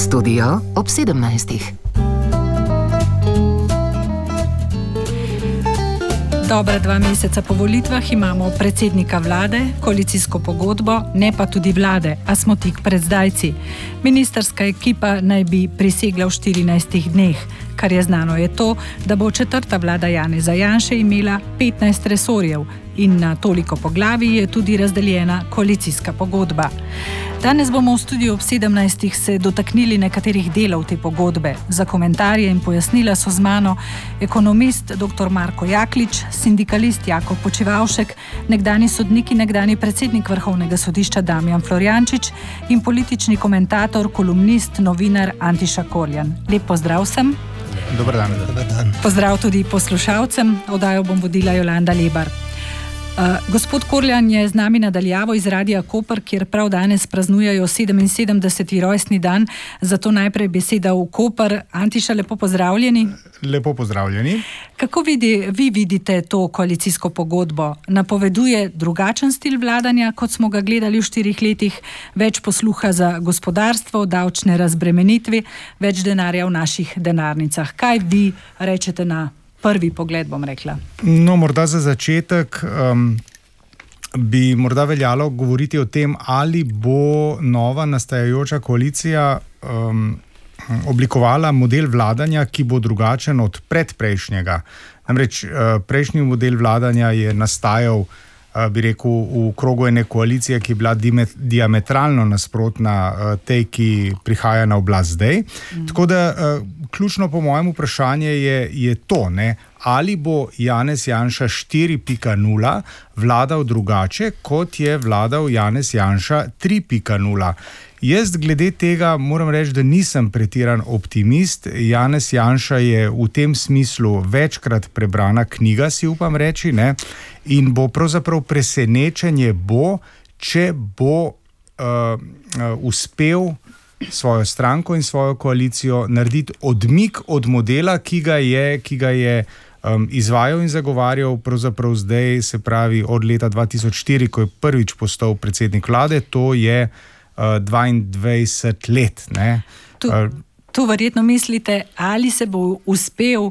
Studio ob 17. Dobra 2 meseca po volitvah imamo predsednika vlade, koalicijsko pogodbo, ne pa tudi vlade, a smo tik pred zdajci. Ministrska ekipa naj bi prisegla v 14 dneh. Kar je znano je to, da bo 4. vlada Janeza Janše imela 15 resorjev in na toliko poglavij je tudi razdeljena koalicijska pogodba. Danes bomo v studiu ob 17. se dotaknili nekaterih delov te pogodbe. Za komentarje in pojasnila so z mano ekonomist dr. Marko Jaklič, sindikalist Jakob Počivavšek, nekdani sodnik in nekdani predsednik Vrhovnega sodišča Damjan Florjančič in politični komentator, kolumnist, novinar Antiša Korjan. Lep pozdrav vsem. Dobar dan. Pozdrav tudi poslušalcem. Oddajo bom vodila Jolanda Lebar. Gospod Korjan je z nami nadaljavo iz Radia Koper, kjer prav danes praznujejo 77. rojstni dan, zato najprej beseda v Koper. Antiša, lepo pozdravljeni. Lepo pozdravljeni. Kako vi vidite to koalicijsko pogodbo? Napoveduje drugačen stil vladanja, kot smo ga gledali v 4 letih, več posluha za gospodarstvo, davčne razbremenitve, več denarja v naših denarnicah. Kaj vi rečete na prvi pogled, bom rekla? No, morda za začetek bi morda veljalo govoriti o tem, ali bo nova nastajajoča koalicija oblikovala model vladanja, ki bo drugačen od predprejšnjega. Namreč prejšnji model vladanja je nastajal, bi rekel, v krogu ene koalicije, ki je bila diametralno nasprotna tej, ki prihaja na oblast zdaj. Tako da ključno po mojem vprašanje je to, ne? Ali bo Janez Janša 4.0 vladal drugače, kot je vladal Janez Janša 3.0. Jaz glede tega moram reči, da nisem pretiran optimist. Janez Janša je v tem smislu večkrat prebrana knjiga, si upam reči, ne? In bo pravzaprav presenečenje če bo uspel svojo stranko in svojo koalicijo narediti odmik od modela, ki ga je izvajal in zagovarjal pravzaprav zdaj, se pravi od leta 2004, ko je prvič postal predsednik vlade, to je 22 let. Ne? Tu verjetno mislite, ali se bo uspel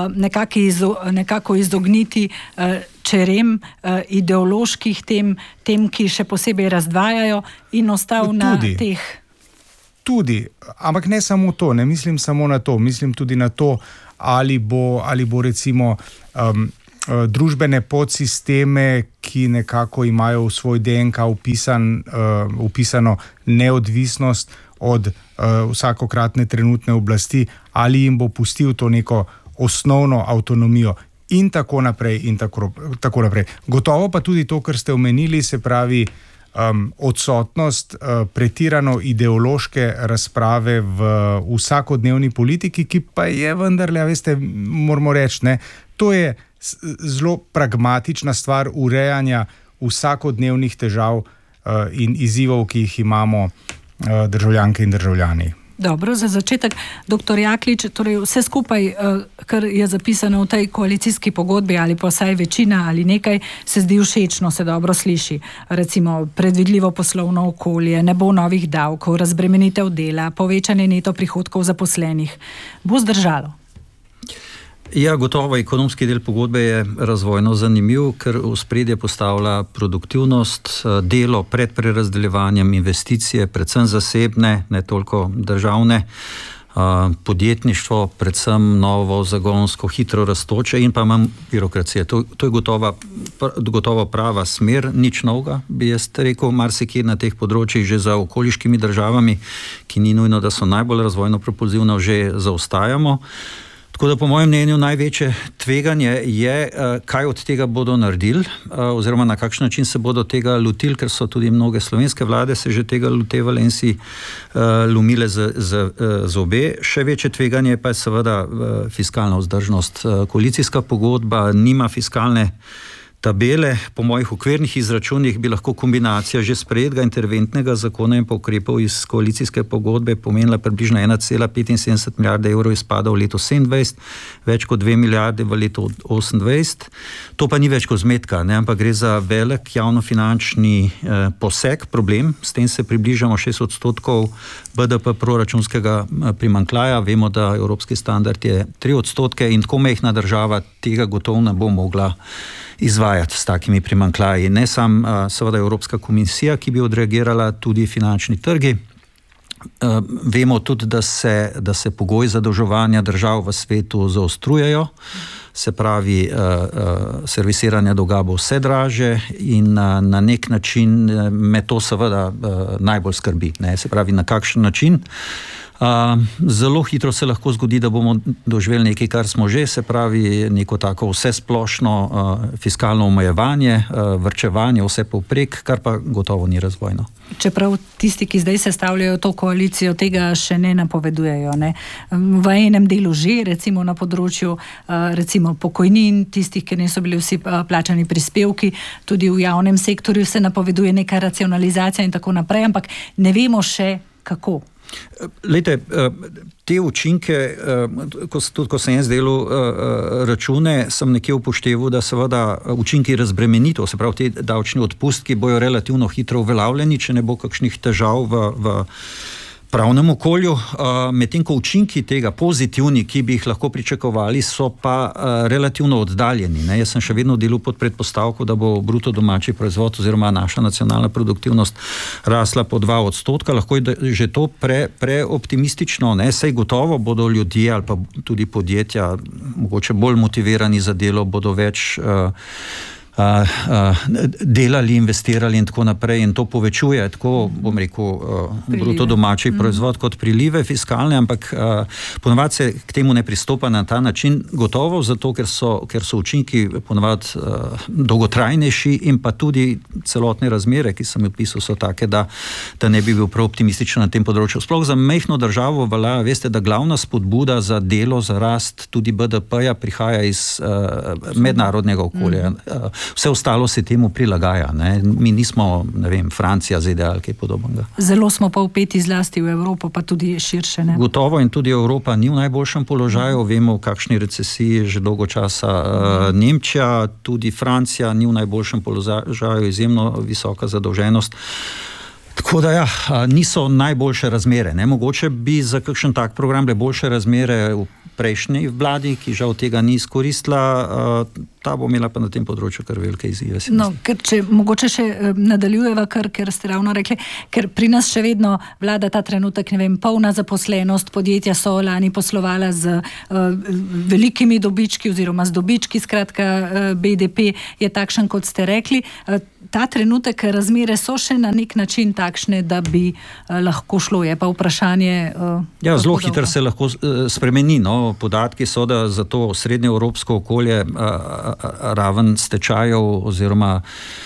nekako izogniti čerem ideoloških tem, ki še posebej razdvajajo in ostal na teh. Tudi, ampak ne samo to, ne mislim samo na to, mislim tudi na to, ali bo recimo družbene podsisteme, ki nekako imajo v svoj DNK upisano neodvisnost od vsakokratne trenutne oblasti, ali jim bo pustil to neko osnovno avtonomijo in tako naprej in tako naprej. Gotovo pa tudi to, kar ste omenili, se pravi odsotnost pretirano ideološke razprave v vsakodnevni politiki, ki pa je vendarle, veste, moramo reči, ne, to je zelo pragmatična stvar urejanja vsakodnevnih težav in izzivov, ki jih imamo državljanke in državljani. Dobro, za začetek, dr. Jaklič, torej vse skupaj, kar je zapisano v tej koalicijski pogodbi, ali pa vsaj večina ali nekaj, se zdi všečno, se dobro sliši. Recimo predvidljivo poslovno okolje, ne bo novih davkov, razbremenitev dela, povečanje neto prihodkov zaposlenih. Bo zdržalo? Ja, gotovo, ekonomski del pogodbe je razvojno zanimiv, ker v ospredje postavlja produktivnost, delo pred prerazdeljevanjem, investicije, predvsem zasebne, ne toliko državne, podjetništvo, predvsem novo, zagonsko, hitro rastoče in pa manj birokracije. To je gotovo prava smer, nič novega, bi jaz rekel, marsikje na teh področjih že za okoliškimi državami, ki ni nujno, da so najbolj razvojno propulzivno, že zaostajamo. Tako da po mojem mnenju največje tveganje je, kaj od tega bodo naredili, oziroma na kakšen način se bodo tega lotili, ker so tudi mnoge slovenske vlade se že tega lotevale in si lomile z obe. Še večje tveganje pa je seveda fiskalna vzdržnost. Koalicijska pogodba nima fiskalne tabele. Po mojih okvirnih izračunih bi lahko kombinacija že sprejetega interventnega zakona in pa ukrepov iz koalicijske pogodbe pomenila približno 1,75 milijarde evrov izpada v letu 27, več kot 2 milijarde v letu 28. To pa ni več kozmetika, ne, ampak gre za velik javnofinančni poseg, problem. S tem se približamo 6% BDP proračunskega primanjkljaja. Vemo, da evropski standard je 3% in tako majhna država tega gotovo ne bo mogla izvajati s takimi primanjkljaji. Ne samo seveda Evropska komisija, ki bi odreagirala, tudi finančni trgi. Vemo tudi, da se pogoji zadolževanja držav v svetu zaostrujejo, se pravi, servisiranje dolga bo vse draže in na nek način me to seveda najbolj skrbi. Ne? Se pravi, na kakšen način. Zelo hitro se lahko zgodi, da bomo doživeli nekaj, kar smo že, se pravi neko tako vsesplošno fiskalno omejevanje, varčevanje, vse povprek, kar pa gotovo ni razvojno. Čeprav tisti, ki zdaj sestavljajo to koalicijo, tega še ne napovedujejo. Ne? V enem delu že, recimo na področju recimo pokojnin, tistih, ki niso bili vsi plačani prispevki, tudi v javnem sektorju se napoveduje neka racionalizacija in tako naprej, ampak ne vemo še kako. Lejte, te učinke, ko sem jaz delal račune, sem nekje upošteval, da seveda učinki razbremenitev, se pravi te davčni odpustki bojo relativno hitro uveljavljeni, če ne bo kakšnih težav v pravnem okolju, medtem ko učinki tega pozitivni, ki bi jih lahko pričakovali, so pa relativno oddaljeni. Ne? Jaz sem še vedno delal pod predpostavko, da bo bruto domači proizvod oziroma naša nacionalna produktivnost rasla po 2%. Lahko je že to preoptimistično. Ne? Saj gotovo bodo ljudje ali pa tudi podjetja mogoče bolj motivirani za delo, bodo več delali, investirali in tako naprej in to povečuje, tako bom rekel, bruto domači proizvod kot prilive fiskalne, ampak ponovadi se k temu ne pristopa na ta način, gotovo zato, ker so učinki ponovadi dolgotrajnejši in pa tudi celotne razmere, ki sem jih opisal, so take, da ne bi bil prav optimističen na tem področju. Sploh za majhno državo velja, veste, da glavna spodbuda za delo, za rast tudi BDP-ja prihaja iz mednarodnega okolja. Vse ostalo se temu prilagaja. Ne? Mi nismo, ne vem, Francija, ZDA ali kaj podobnega. Zelo smo pa vpeti zlasti v Evropo, pa tudi širše. Ne? Gotovo in tudi Evropa ni v najboljšem položaju. Vemo, v kakšni recesiji že dolgo časa Nemčija, tudi Francija ni v najboljšem položaju, izjemno visoka zadolženost. Tako da niso najboljše razmere. Ne? Mogoče bi za kakšen tak program bile boljše razmere v prejšnji vladi, ki žal tega ni izkoristila, ta bo imela pa na tem področju kar velike izzive. No, ker če mogoče še nadaljujeva, ker ste ravno rekli, ker pri nas še vedno vlada ta trenutek, ne vem, polna zaposlenost, podjetja so lani poslovala z velikimi dobički oziroma z dobički, skratka BDP je takšen, kot ste rekli. Ta trenutek razmere so še na nek način takšne, da bi lahko šlo. Je pa vprašanje... zelo hitro se lahko spremeni. No. Podatki so, da za to srednjeevropsko okolje raven stečajev oziroma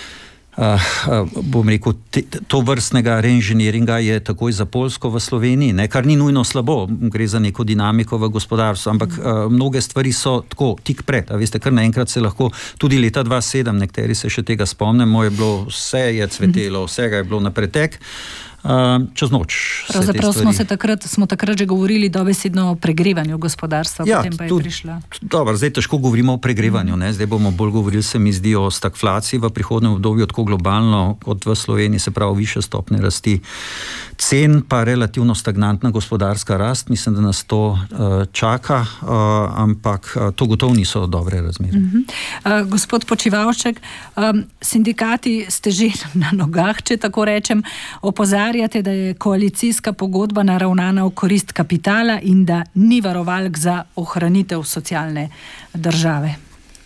bom rekel, to vrstnega reinženiringa je takoj za Poljsko v Sloveniji, ne, kar ni nujno slabo, gre za neko dinamiko v gospodarstvu, ampak mnoge stvari so tako tik pred, a veste, kar naenkrat se lahko, tudi leta 2007, nekateri se še tega spomnimo, je bilo, vse je cvetelo, vsega je bilo na pretek, čez noč. Pravzaprav smo takrat že govorili dobesedno o pregrevanju gospodarstva, potem pa je prišla. Dobro, zdaj težko govorimo o pregrevanju, ne? Zdaj bomo bolj govorili, se mi zdi, o stagflaciji v prihodnjem obdobju, tako globalno kot v Sloveniji, se pravi više stopne rasti cen, pa relativno stagnantna gospodarska rast, mislim, da nas to čaka, ampak to gotovo niso dobre razmere. Gospod Počivalšek, sindikati ste že na nogah, če tako rečem, opozarjate, da je koalicijska pogodba naravnana v korist kapitala in da ni varovalk za ohranitev socialne države.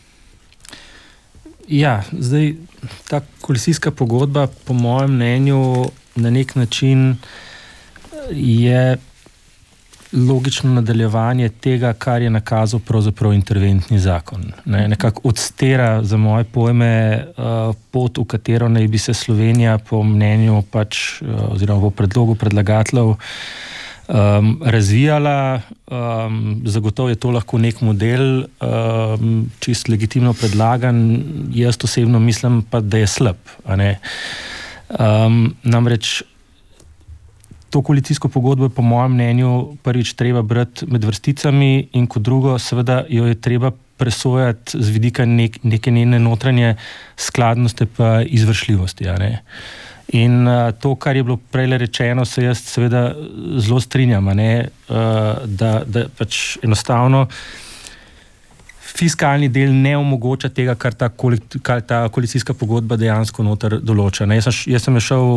Ja, zdaj ta koalicijska pogodba po mojem mnenju na nek način je logično nadaljevanje tega, kar je nakazal pravzaprav interventni zakon. Nekako odstira za moje pojme pot, v katero naj bi se Slovenija po mnenju oziroma v predlogu predlagateljev razvijala. Zagotovo je to lahko nek model, čist legitimno predlagan, jaz osebno mislim pa, da je slab. A ne? Namreč to koalicijsko pogodbo je po mojem mnenju prvič treba brati med vrsticami in kot drugo seveda jo je treba presojati z vidika neke njene notranje skladnosti pa izvršljivosti. A ne? In to, kar je bilo prej rečeno, se jaz seveda zelo strinjam, a ne? Da pač enostavno fiskalni del ne omogoča tega, kar ta koalicijska pogodba dejansko noter določa. Ne? Jaz sem šel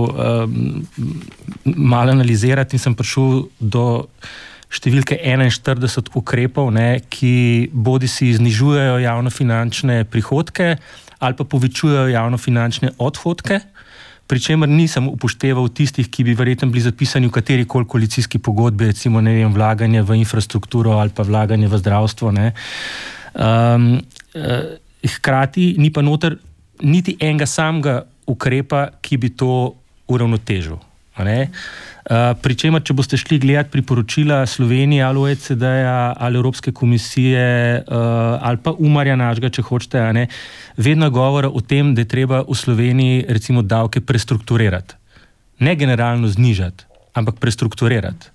malo analizirati in sem prišel do številke 41 ukrepov, ne, ki bodisi znižujejo javnofinančne prihodke ali pa povečujejo javnofinančne odhodke, pri čemer nisem upošteval tistih, ki bi verjetno bili zapisani v katerikoli koalicijski pogodbi, recimo, ne vem, vlaganje v infrastrukturo ali pa vlaganje v zdravstvo, ne. Hkrati ni pa noter niti enega samega ukrepa, ki bi to uravnotežil. Pri čemer, če boste šli gledati priporočila Slovenije ali OECD-ja ali Evropske komisije ali pa Umarja našega, če hočete, ne, vedno je govora o tem, da je treba v Sloveniji recimo davke prestrukturirati. Ne generalno znižati, ampak prestrukturirati.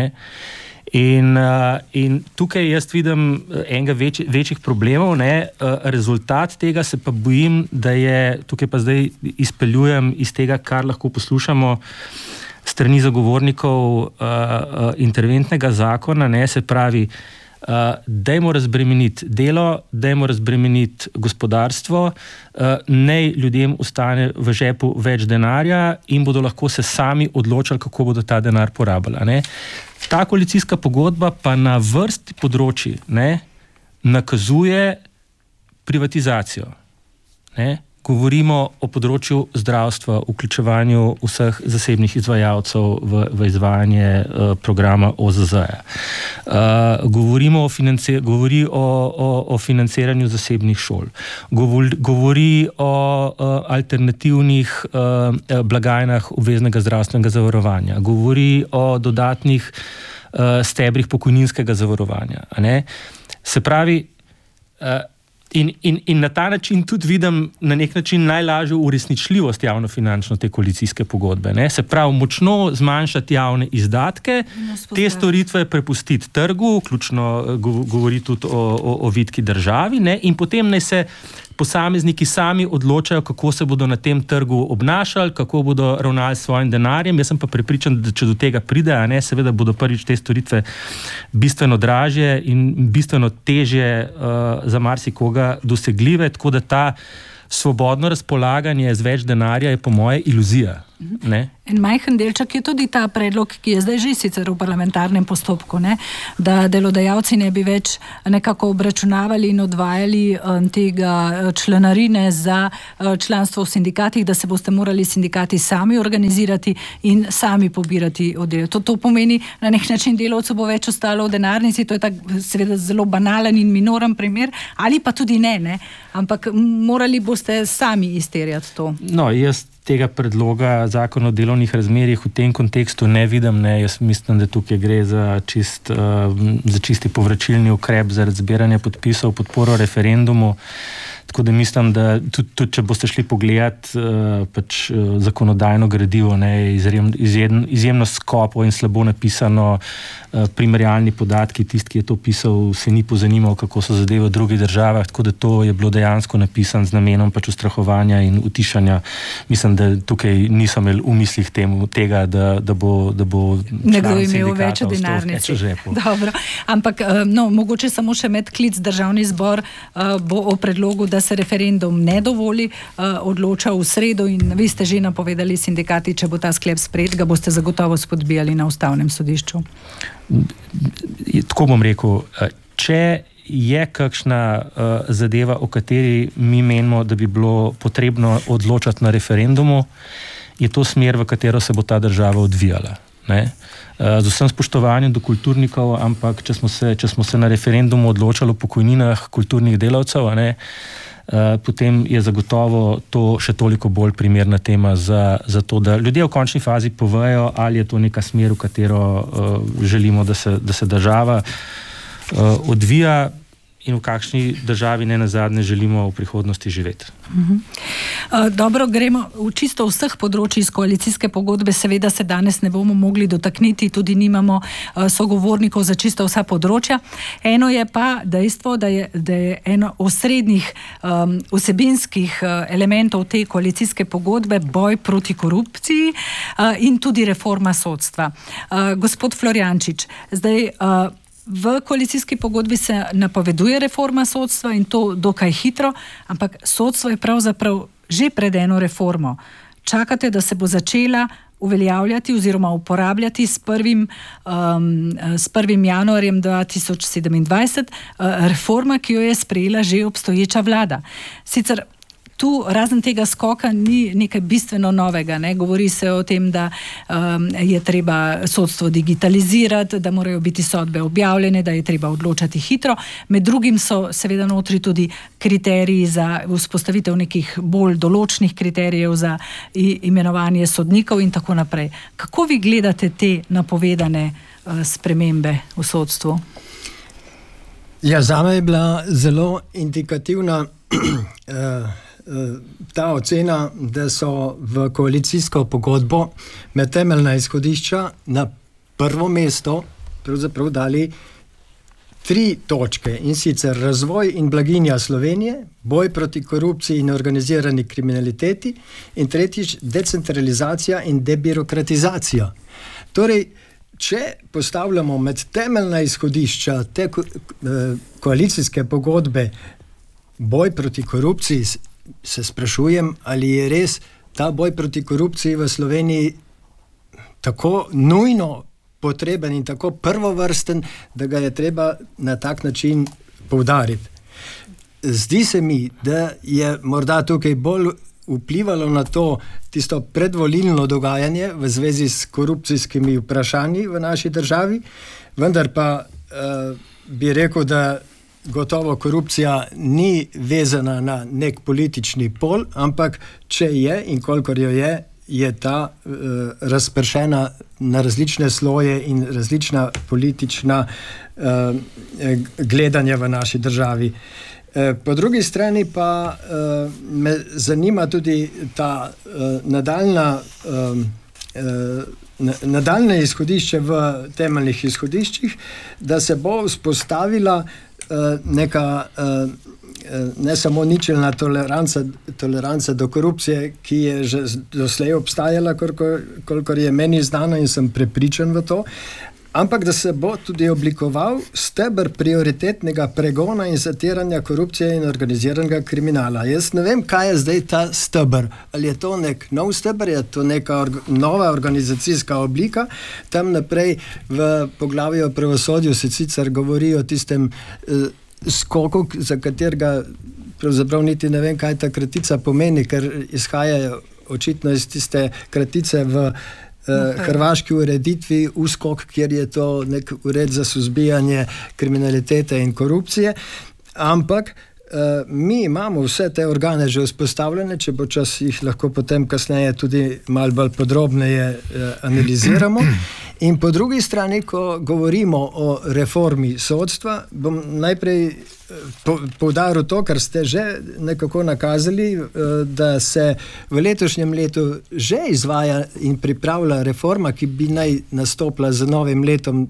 In tukaj jaz vidim enega večjih problemov, ne. Rezultat tega se pa bojim, da je, tukaj pa zdaj izpeljujem iz tega, kar lahko poslušamo strani zagovornikov interventnega zakona, ne, se pravi, dajmo razbremeniti delo, dajmo razbremeniti gospodarstvo, naj ljudem ostane v žepu več denarja in bodo lahko se sami odločali, kako bodo ta denar porabili. Ne. Ta koalicijska pogodba pa na vrsti področji, ne, nakazuje privatizacijo. Ne. Govorimo o področju zdravstva, vključevanju vseh zasebnih izvajalcev v izvajanje programa OZZ-ja. Govori o financiranju zasebnih šol. Govori o alternativnih blagajnah obveznega zdravstvenega zavarovanja. Govori o dodatnih stebrih pokojninskega zavarovanja. Ne? Se pravi, In na ta način tudi vidim na nek način najlažjo uresničljivost javnofinančno te koalicijske pogodbe. Ne? Se pravi, močno zmanjšati javne izdatke, te storitve prepustiti trgu, vključno govori tudi o vitki državi, ne? In potem naj se posamezniki sami odločajo, kako se bodo na tem trgu obnašali, kako bodo ravnali s svojim denarjem. Jaz sem pa prepričan, da če do tega pride, a ne, seveda bodo prvič te storitve bistveno dražje in bistveno težje za marsikoga dosegljive, tako da ta svobodno razpolaganje z več denarja je po moje iluzija. Ne? En majhen delček je tudi ta predlog, ki je zdaj že sicer v parlamentarnem postopku, ne? Da delodajalci ne bi več nekako obračunavali in odvajali tega članarine za članstvo v sindikatih, da se boste morali sindikati sami organizirati in sami pobirati oddele. To pomeni, na nek način delavcu bo več ostalo v denarnici, to je tak seveda zelo banalen in minoren primer, ali pa tudi ne? Ampak morali boste sami izterjati to. No, jaz tega predloga zakona o delovnih razmerjih v tem kontekstu ne vidim. Ne. Jaz mislim, da tukaj gre za čisti povračilni ukrep zaradi zbiranja podpisov v podporo referendumu. Tako da mislim, da tudi če boste šli pogledat pač zakonodajno gradivo, ne, izjemno skopo in slabo napisano, primerjalni podatki, tisti, ki je to pisal, se ni pozanimal, kako so zadeve v drugih državah, tako da to je bilo dejansko napisano z namenom pač ustrahovanja in utišanja. Mislim, da tukaj niso imeli v mislih tega, da bo nekdo imel več denarnic. Dobro, ampak mogoče samo še medklic, Državni zbor bo o predlogu, da se referendum ne dovoli, odloča v sredo in vi ste že napovedali sindikati, če bo ta sklep sprejet, ga boste zagotovo spodbijali na Ustavnem sodišču. Tako bom rekel, če je kakšna zadeva, o kateri mi menimo, da bi bilo potrebno odločati na referendumu, je to smer, v katero se bo ta država odvijala. Ne? Z vsem spoštovanjem do kulturnikov, ampak če smo se na referendumu odločali o pokojninah kulturnih delavcev, ne, potem je zagotovo to še toliko bolj primerna tema za to, da ljudje v končni fazi povejo, ali je to neka smer, v katero želimo, da se država odvija in v kakšni državi ne nazadnje želimo v prihodnosti živeti. Dobro, gremo v čisto vseh področjih iz koalicijske pogodbe, seveda se danes ne bomo mogli dotakniti, tudi nimamo sogovornikov za čisto vsa področja. Eno je pa dejstvo, da je eno osrednjih vsebinskih elementov te koalicijske pogodbe boj proti korupciji in tudi reforma sodstva. Gospod Florjančič, zdaj v koalicijski pogodbi se napoveduje reforma sodstva in to dokaj hitro, ampak sodstvo je pravzaprav že pred eno reformo. Čakate, da se bo začela uveljavljati oziroma uporabljati s 1. januarjem 2027 reforma, ki jo je sprejela že obstoječa vlada. Sicer tu razen tega skoka ni nekaj bistveno novega. Govori se o tem, da je treba sodstvo digitalizirati, da morajo biti sodbe objavljene, da je treba odločati hitro. Med drugim so seveda notri tudi kriteriji za vzpostavitev nekih bolj določnih kriterijev za imenovanje sodnikov in tako naprej. Kako vi gledate te napovedane spremembe v sodstvu? Ja, zame je bila zelo indikativna ta ocena, da so v koalicijsko pogodbo med temeljna izhodišča na prvo mesto pravzaprav dali 3 točke, in sicer razvoj in blaginja Slovenije, boj proti korupciji in organizirani kriminaliteti in tretjič decentralizacija in debirokratizacija. Torej, če postavljamo med temeljna izhodišča te koalicijske pogodbe boj proti korupciji, se sprašujem, ali je res ta boj proti korupciji v Sloveniji tako nujno potreben in tako prvovrsten, da ga je treba na tak način poudariti. Zdi se mi, da je morda tukaj bolj vplivalo na to tisto predvolilno dogajanje v zvezi s korupcijskimi vprašanji v naši državi, vendar pa bi rekel, da gotovo korupcija ni vezana na nek politični pol, ampak če je in kolikor jo je ta razpršena na različne sloje in različna politična gledanja v naši državi. Po drugi strani pa me zanima tudi ta nadaljne izhodišče v temeljnih izhodiščih, da se bo vzpostavila neka ne samo ničelna toleranca do korupcije, ki je že doslej obstajala, kolikor je meni znano in sem prepričan v to, ampak da se bo tudi oblikoval steber prioritetnega pregona in zatiranja korupcije in organiziranega kriminala. Jaz ne vem, kaj je zdaj ta steber. Ali je to nek nov steber, je to neka nova organizacijska oblika. Tam naprej v poglavju o pravosodju se sicer govori o tistem skoku, za katerega pravzaprav niti ne vem, kaj ta kratica pomeni, ker izhajajo očitno iz tiste kratice v hrvaški ureditvi USKOK, kjer je to nek ured za suzbijanje kriminalitete in korupcije, ampak mi imamo vse te organe že vzpostavljene, če bo čas jih lahko potem kasneje tudi malo bolj podrobneje analiziramo. In po drugi strani, ko govorimo o reformi sodstva, bom najprej poudaril to, kar ste že nekako nakazali, da se v letošnjem letu že izvaja in pripravlja reforma, ki bi naj nastopila z novim letom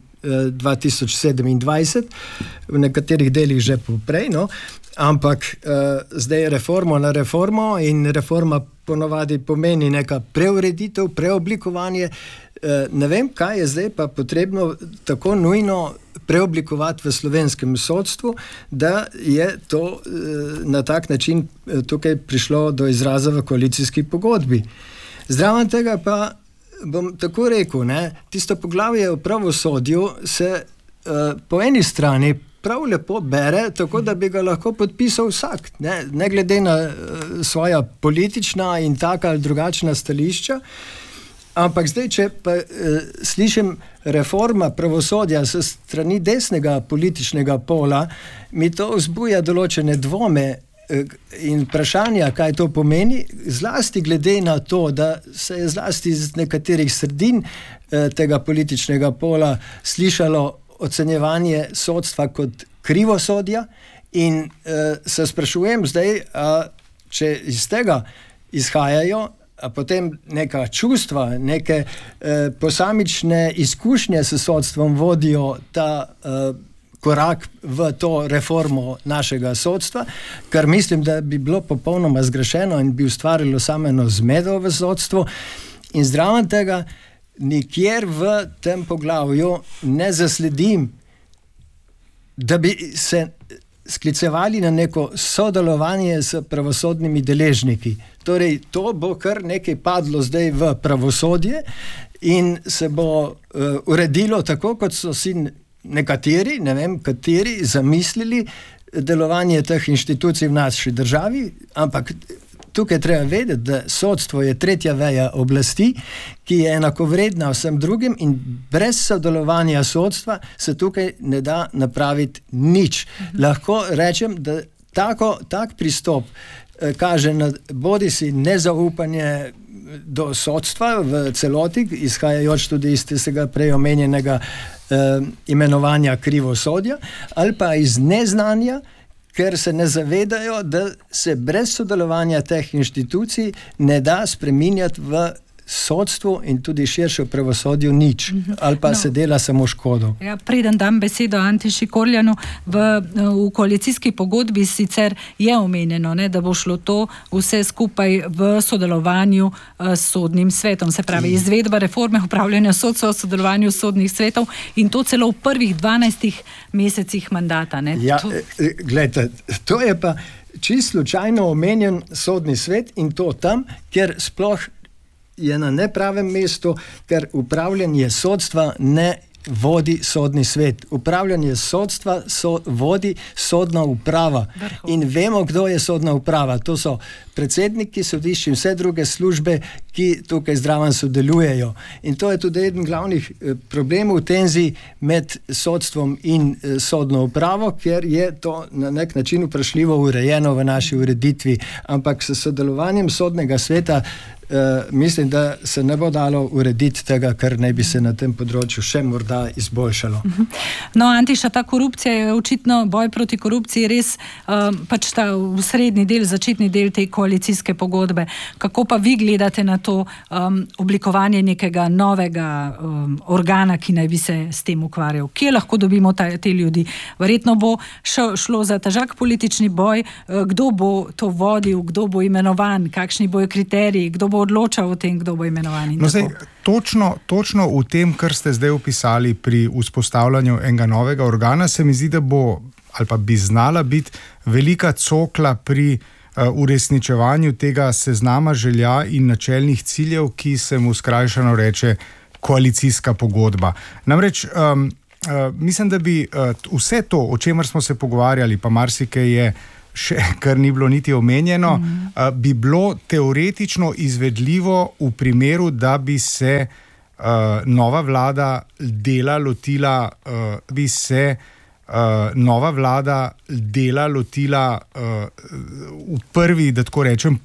2027, v nekaterih delih že poprej, no? Ampak zdaj je reformo na reformo in reforma ponovadi pomeni neka preureditev, preoblikovanje. Ne vem, kaj je zdaj pa potrebno tako nujno preoblikovati v slovenskem sodstvu, da je to na tak način tukaj prišlo do izraza v koalicijski pogodbi. Zraven tega pa bom tako rekel, tisto poglavje o pravosodju se po eni strani prav lepo bere, tako da bi ga lahko podpisal vsak, ne glede na svoja politična in taka ali drugačna stališča. Ampak zdaj, če pa slišim reforma pravosodja s strani desnega političnega pola, mi to vzbuja določene dvome, in vprašanja, kaj to pomeni, zlasti glede na to, da se je zlasti iz nekaterih sredin tega političnega pola slišalo ocenjevanje sodstva kot krivosodja in se sprašujem zdaj, če iz tega izhajajo a potem neka čustva, neke posamične izkušnje s sodstvom vodijo ta korak v to reformo našega sodstva, kar mislim, da bi bilo popolnoma zgrešeno in bi ustvarilo samo eno zmedo v sodstvu. In zraven tega nikjer v tem poglavju ne zasledim, da bi se sklicevali na neko sodelovanje s pravosodnimi deležniki. Torej, to bo kar nekaj padlo zdaj v pravosodje in se bo uredilo tako, kot so si nekateri, ne vem kateri, zamislili delovanje teh inštitucij v naši državi, ampak tukaj treba vedeti, da sodstvo je tretja veja oblasti, ki je enakovredna vsem drugim in brez sodelovanja sodstva se tukaj ne da napraviti nič. Lahko rečem, da tak pristop kaže na bodisi nezaupanje do sodstva v celoti, izhajajoč tudi iz tistega prej omenjenega imenovanja krivosodja, ali pa iz neznanja, ker se ne zavedajo, da se brez sodelovanja teh inštitucij ne da spreminjati v sodstvu in tudi širše v pravosodju nič, ali pa se dela samo škodo. Ja, preden dam besedo Antiši Korljanu, v koalicijski pogodbi sicer je omenjeno, ne, da bo šlo to vse skupaj v sodelovanju s sodnim svetom, se pravi izvedba reforme upravljanja sodstva v sodelovanju sodnih svetov in to celo v prvih 12 mesecih mandata. Ne. Ja, gledajte, to je pa čisto slučajno omenjen sodni svet in to tam, kjer sploh je na nepravem mestu, ker upravljanje sodstva ne vodi sodni svet. Upravljanje sodstva vodi sodna uprava. In vemo, kdo je sodna uprava. To so predsedniki sodišč in vse druge službe, ki tukaj zraven sodelujejo. In to je tudi eden glavnih problemov v tenziji med sodstvom in sodno upravo, ker je to na nek način vprašljivo urejeno v naši ureditvi. Ampak s sodelovanjem sodnega sveta mislim, da se ne bo dalo urediti tega, kar naj bi se na tem področju še morda izboljšalo. No, Antiša, ta korupcija je očitno, boj proti korupciji res pač ta srednji del, začetni del te koalicijske pogodbe. Kako pa vi gledate na to oblikovanje nekega novega organa, ki naj bi se s tem ukvarjal? Kje lahko dobimo te ljudi? Verjetno bo šlo za težak politični boj, kdo bo to vodil, kdo bo imenovan, kakšni bojo kriteriji, kdo bo odločal o tem, kdo bo imenovan. No, zdaj, točno v tem, kar ste zdaj opisali pri vzpostavljanju enega novega organa, se mi zdi, da bo ali pa bi znala biti velika cokla pri uresničevanju tega seznama želja in načelnih ciljev, ki se mu skrajšano reče koalicijska pogodba. Namreč mislim, da bi vse to, o čemer smo se pogovarjali, pa marsikaj je še, kar ni bilo niti omenjeno, bi bilo teoretično izvedljivo v primeru, da bi se nova vlada dela lotila v prvi, da tako rečem,